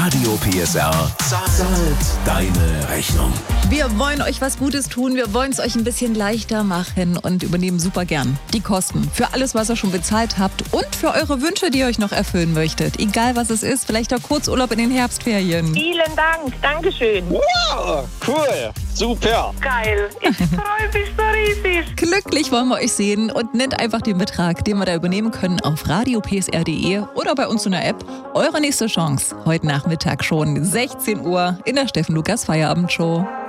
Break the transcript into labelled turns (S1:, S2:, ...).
S1: Radio PSR zahlt deine Rechnung.
S2: Wir wollen euch was Gutes tun, wir wollen es euch ein bisschen leichter machen und übernehmen super gern die Kosten für alles, was ihr schon bezahlt habt und für eure Wünsche, die ihr euch noch erfüllen möchtet. Egal was es ist, vielleicht der Kurzurlaub in den Herbstferien.
S3: Vielen Dank, Dankeschön.
S4: Wow, cool, super.
S3: Geil, ich freue mich so riesig.
S2: Glücklich wollen wir euch sehen und nennt einfach den Betrag, den wir da übernehmen können auf radiopsr.de oder bei uns in der App. Eure nächste Chance, heute Nachmittag schon 16 Uhr in der Steffen Lukas Feierabendshow.